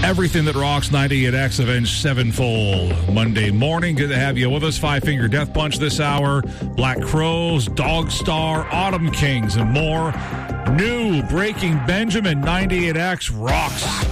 Everything that rocks 98X Avenged Sevenfold. Monday morning, good to have you with us. Five Finger Death Punch this hour. Black Crowes, Dog Star, Autumn Kings, and more. New Breaking Benjamin 98X rocks.